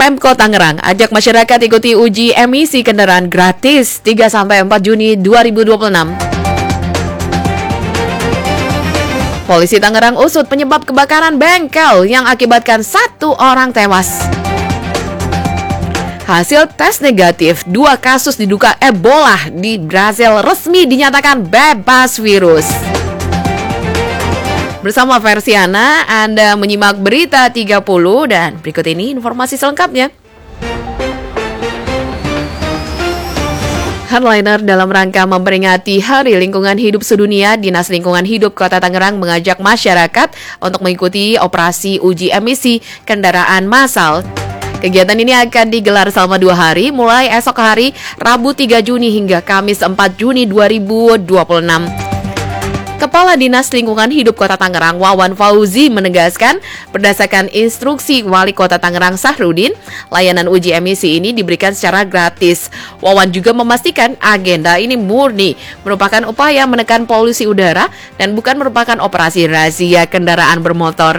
Pemkot Tangerang ajak masyarakat ikuti uji emisi kendaraan gratis 3-4 Juni 2026. Polisi Tangerang usut penyebab kebakaran bengkel yang akibatkan 1 orang tewas. Hasil tes negatif 2 kasus diduga Ebola di Brasil resmi dinyatakan bebas virus. Bersama Versiana, Anda menyimak Berita 30 dan berikut ini informasi selengkapnya. Headliner dalam rangka memperingati Hari Lingkungan Hidup Sedunia, Dinas Lingkungan Hidup Kota Tangerang mengajak masyarakat untuk mengikuti operasi uji emisi kendaraan massal. Kegiatan ini akan digelar selama 2 hari, mulai esok hari Rabu 3 Juni hingga Kamis 4 Juni 2026. Kepala Dinas Lingkungan Hidup Kota Tangerang, Wawan Fauzi, menegaskan berdasarkan instruksi Wali Kota Tangerang Sahrudin, layanan uji emisi ini diberikan secara gratis. Wawan juga memastikan agenda ini murni merupakan upaya menekan polusi udara dan bukan merupakan operasi razia kendaraan bermotor.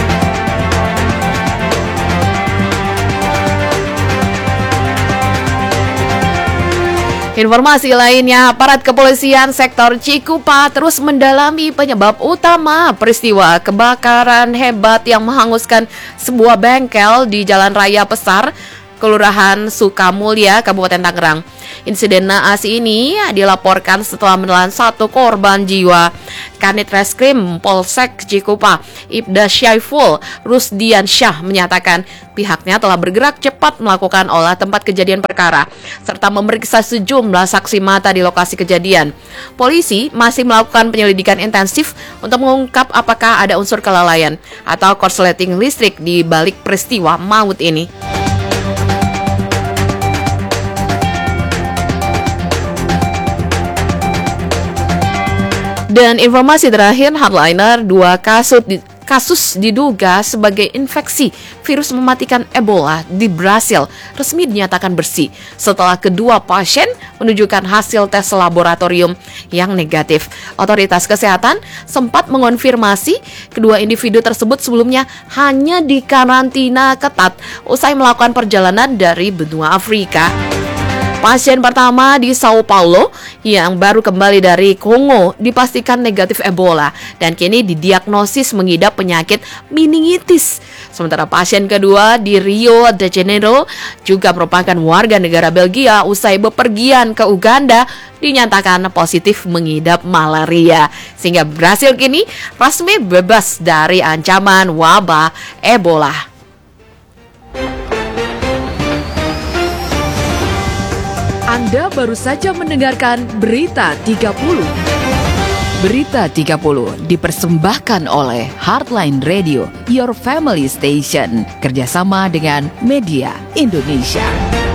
Informasi lainnya, aparat kepolisian sektor Cikupa terus mendalami penyebab utama peristiwa kebakaran hebat yang menghanguskan sebuah bengkel di Jalan Raya Pesar, Kelurahan Sukamulya, Kabupaten Tangerang. Insiden naas ini dilaporkan setelah menelan 1 korban jiwa. Kanit Reskrim Polsek Cikupa, Ibda Syaiful Rusdian Syah, menyatakan pihaknya telah bergerak cepat melakukan olah tempat kejadian perkara serta memeriksa sejumlah saksi mata di lokasi kejadian. Polisi masih melakukan penyelidikan intensif untuk mengungkap apakah ada unsur kelalaian atau korsleting listrik di balik peristiwa maut ini. Dan informasi terakhir, headliner 2 kasus diduga sebagai infeksi virus mematikan Ebola di Brasil resmi dinyatakan bersih setelah kedua pasien menunjukkan hasil tes laboratorium yang negatif. Otoritas kesehatan sempat mengonfirmasi kedua individu tersebut sebelumnya hanya dikarantina ketat usai melakukan perjalanan dari benua Afrika. Pasien pertama di Sao Paulo yang baru kembali dari Kongo dipastikan negatif Ebola dan kini didiagnosis mengidap penyakit meningitis. Sementara pasien kedua di Rio de Janeiro juga merupakan warga negara Belgia usai bepergian ke Uganda dinyatakan positif mengidap malaria. Sehingga Brasil kini resmi bebas dari ancaman wabah Ebola. Anda baru saja mendengarkan Berita 30. Berita 30 dipersembahkan oleh Heartline Radio, Your Family Station, kerjasama dengan Media Indonesia.